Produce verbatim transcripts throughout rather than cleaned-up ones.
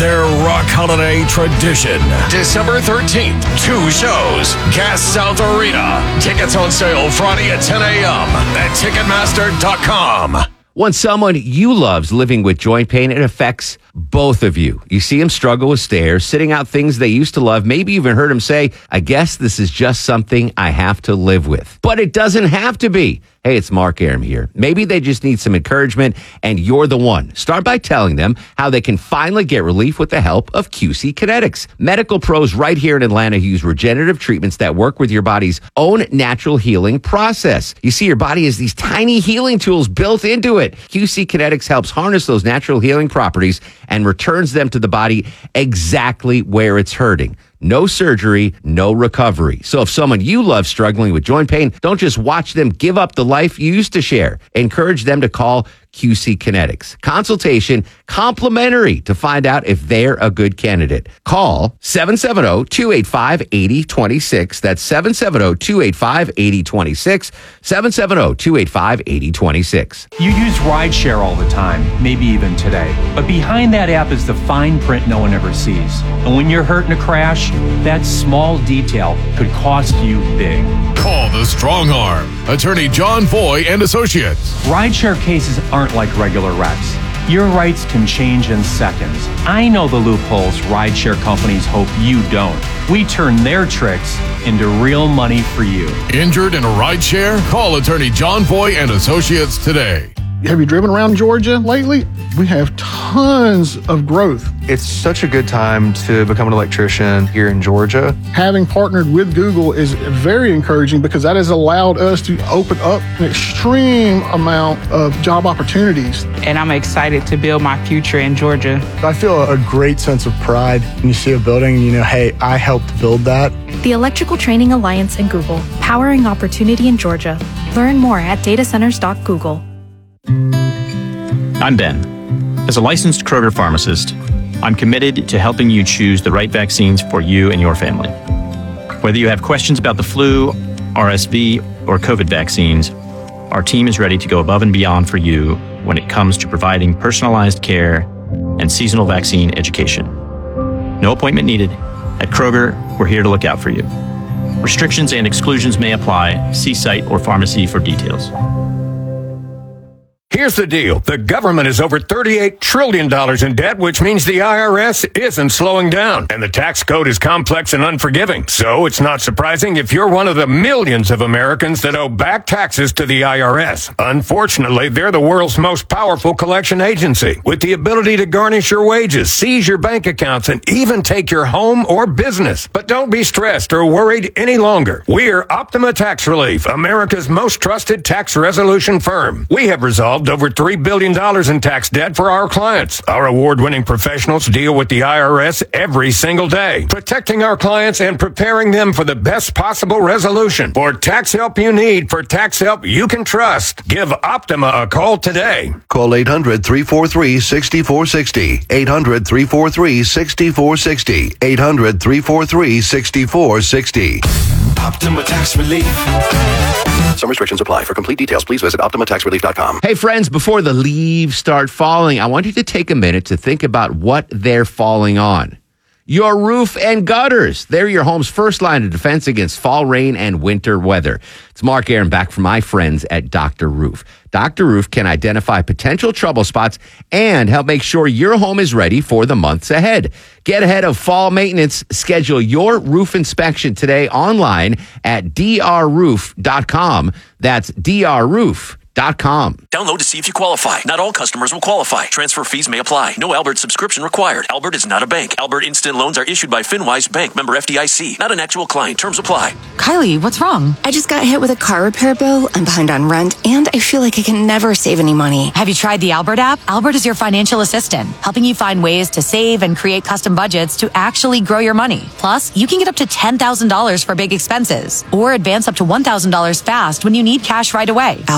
their rock holiday tradition. December thirteenth, two shows. Gas South Arena. Tickets on sale Friday at ten a.m. at Ticketmaster dot com. When someone you love's living with joint pain, it affects both of you. You see them struggle with stairs, sitting out things they used to love, maybe even heard them say, I guess this is just something I have to live with. But it doesn't have to be. Hey, it's Mark Arum here. Maybe they just need some encouragement, and you're the one. Start by telling them how they can finally get relief with the help of Q C Kinetics. Medical pros right here in Atlanta use regenerative treatments that work with your body's own natural healing process. You see, your body has these tiny healing tools built into it. Q C Kinetics helps harness those natural healing properties and returns them to the body exactly where it's hurting. No surgery, no recovery. So if someone you love struggling with joint pain, don't just watch them give up the life you used to share. Encourage them to call Q C Kinetics. Consultation complimentary to find out if they're a good candidate. Call seven seven zero, two eight five, eight zero two six. That's seven seven zero, two eight five, eight zero two six. seven seven zero, two eight five, eight zero two six. You use rideshare all the time, maybe even today. But behind that app is the fine print no one ever sees. And when you're hurt in a crash, that small detail could cost you big. Call the Strong Arm. Attorney John Foy and Associates. Rideshare cases aren't like regular wrecks. Your rights can change in seconds. I know the loopholes rideshare companies hope you don't. We turn their tricks into real money for you. Injured in a rideshare? Call Attorney John Foy and Associates today. Have you driven around Georgia lately? We have tons of growth. It's such a good time to become an electrician here in Georgia. Having partnered with Google is very encouraging because that has allowed us to open up an extreme amount of job opportunities. And I'm excited to build my future in Georgia. I feel a great sense of pride when you see a building and you know, hey, I helped build that. The Electrical Training Alliance and Google, powering opportunity in Georgia. Learn more at data centers dot google. I'm Ben. As a licensed Kroger pharmacist, I'm committed to helping you choose the right vaccines for you and your family. Whether you have questions about the flu, R S V, or COVID vaccines, our team is ready to go above and beyond for you when it comes to providing personalized care and seasonal vaccine education. No appointment needed. At Kroger, we're here to look out for you. Restrictions and exclusions may apply. See site or pharmacy for details. Here's the deal. The government is over thirty-eight trillion dollars in debt, which means the I R S isn't slowing down. And the tax code is complex and unforgiving. So it's not surprising if you're one of the millions of Americans that owe back taxes to the I R S. Unfortunately, they're the world's most powerful collection agency, with the ability to garnish your wages, seize your bank accounts, and even take your home or business. But don't be stressed or worried any longer. We're Optima Tax Relief, America's most trusted tax resolution firm. We have resolved over three billion dollars in tax debt for our clients. Our award-winning professionals deal with the I R S every single day, protecting our clients and preparing them for the best possible resolution. For tax help you need, for tax help you can trust, give Optima a call today. Call eight hundred, three four three, six four six zero. eight hundred, three four three, six four six zero. eight hundred, three four three, six four six zero. Optima Tax Relief. Some restrictions apply. For complete details, please visit optima tax relief dot com. Hey, friends, before the leaves start falling, I want you to take a minute to think about what they're falling on. Your roof and gutters. They're your home's first line of defense against fall rain and winter weather. It's Mark Arum back from my friends at Doctor Roof. Doctor Roof can identify potential trouble spots and help make sure your home is ready for the months ahead. Get ahead of fall maintenance. Schedule your roof inspection today online at d r roof dot com. That's d r roof dot com. Download to see if you qualify. Not all customers will qualify. Transfer fees may apply. No Albert subscription required. Albert is not a bank. Albert Instant Loans are issued by FinWise Bank, member F D I C. Not an actual client. Terms apply. Kylie, what's wrong? I just got hit with a car repair bill. I'm behind on rent, and I feel like I can never save any money. Have you tried the Albert app? Albert is your financial assistant, helping you find ways to save and create custom budgets to actually grow your money. Plus, you can get up to ten thousand dollars for big expenses, or advance up to one thousand dollars fast when you need cash right away. Albert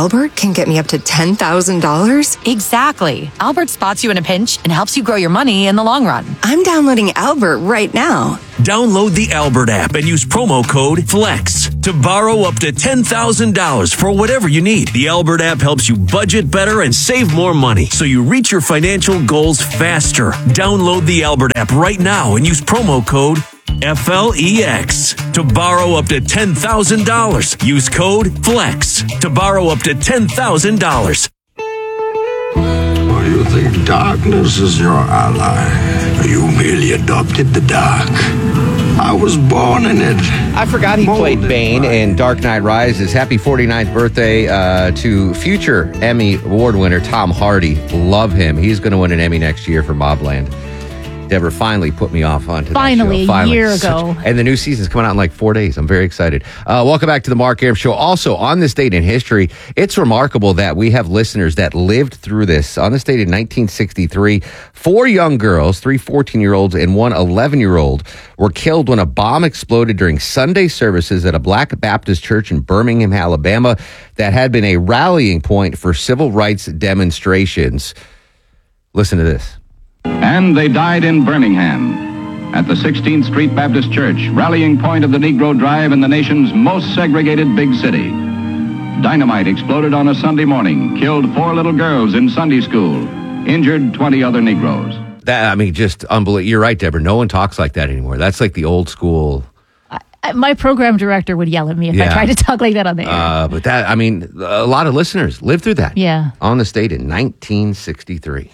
can get me up to ten thousand dollars? Exactly. Albert spots you in a pinch and helps you grow your money in the long run. I'm downloading Albert right now. Download the Albert app and use promo code FLEX to borrow up to ten thousand dollars for whatever you need. The Albert app helps you budget better and save more money so you reach your financial goals faster. Download the Albert app right now and use promo code F L E X to borrow up to ten thousand dollars. Use code FLEX to borrow up to ten thousand dollars. Oh, you think darkness is your ally? You merely adopted the dark. I was born in it. I forgot he played Bane in Dark Knight Rises. Happy forty-ninth birthday uh, to future Emmy Award winner Tom Hardy. Love him. He's going to win an Emmy next year for Mobland. Deborah finally put me off onto finally, that show. Finally, a year Such, ago. and the new season's coming out in like four days. I'm very excited. Uh, welcome back to the Mark Arum Show. Also, on this date in history, it's remarkable that we have listeners that lived through this. On this date in nineteen sixty-three, four young girls, three fourteen-year-olds and one eleven-year-old, were killed when a bomb exploded during Sunday services at a Black Baptist church in Birmingham, Alabama, that had been a rallying point for civil rights demonstrations. Listen to this. And they died in Birmingham, at the sixteenth Street Baptist Church, rallying point of the Negro Drive in the nation's most segregated big city. Dynamite exploded on a Sunday morning, killed four little girls in Sunday school, injured twenty other Negroes. That, I mean, just unbelievable. You're right, Deborah. No one talks like that anymore. That's like the old school. I, my program director would yell at me if Yeah. I tried to talk like that on the air. Uh, but that, I mean, a lot of listeners lived through that. Yeah. On the state in nineteen sixty-three.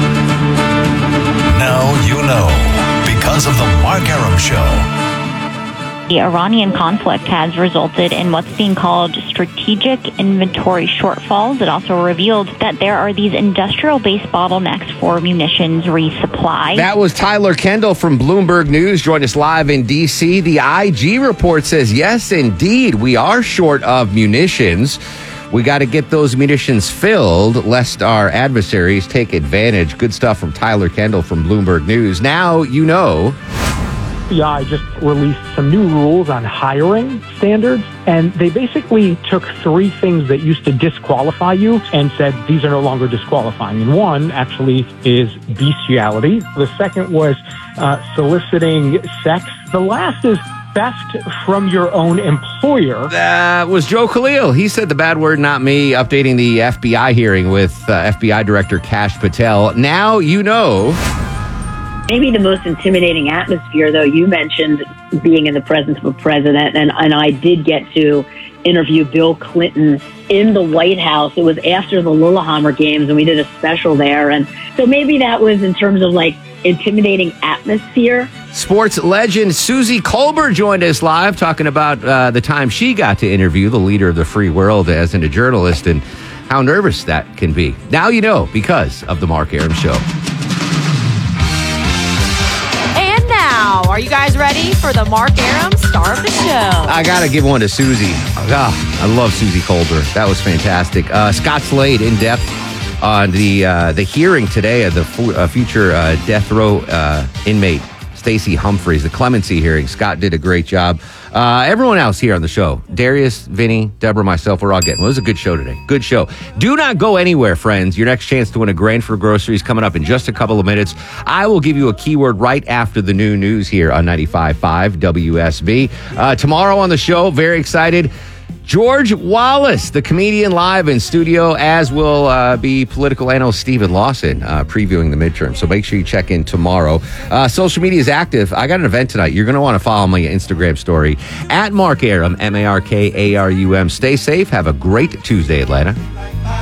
Now you know because of the Mark Arum Show. The Iranian conflict has resulted in what's being called strategic inventory shortfalls. It also revealed that there are these industrial-based bottlenecks for munitions resupply. That was Tyler Kendall from Bloomberg News. Joined us live in D C. The I G report says, yes, indeed, we are short of munitions. We got to get those munitions filled lest our adversaries take advantage. Good stuff from Tyler Kendall from Bloomberg News. Now you know. F B I just released some new rules on hiring standards, and they basically took three things that used to disqualify you and said these are no longer disqualifying. And one actually is bestiality. The second was uh, soliciting sex. The last is theft from your own employer. That was Joe Khalil. He said the bad word, not me, updating the F B I hearing with uh, F B I Director Kash Patel. Now you know. Maybe the most intimidating atmosphere, though, you mentioned being in the presence of a president, and, and I did get to interview Bill Clinton in the White House. It was after the Lillehammer games, and we did a special there. And so maybe that was in terms of, like, intimidating atmosphere. Sports legend Susie Colbert joined us live talking about uh, the time she got to interview the leader of the free world as a journalist and how nervous that can be. Now you know because of the Mark Arum Show. And now, are you guys ready for the Mark Arum star of the show? I got to give one to Susie. Oh, I love Susie Colbert. That was fantastic. Uh, Scott Slade in depth on the uh, the hearing today of the fu- uh, future uh, death row uh, inmate Stacey Humphreys, the clemency hearing. Scott did a great job. Uh, everyone else here on the show, Darius, Vinny, Deborah, myself, we're all getting. Well, it was a good show today. Good show. Do not go anywhere, friends. Your next chance to win a grand for groceries coming up in just a couple of minutes. I will give you a keyword right after the new news here on ninety-five point five W S B. Uh, tomorrow on the show, very excited. George Wallace, the comedian, live in studio, as will uh, be political analyst Stephen Lawson uh, previewing the midterm. So make sure you check in tomorrow. Uh, social media is active. I got an event tonight. You're going to want to follow my Instagram story at Mark Arum, M A R K A R U M. Stay safe. Have a great Tuesday, Atlanta.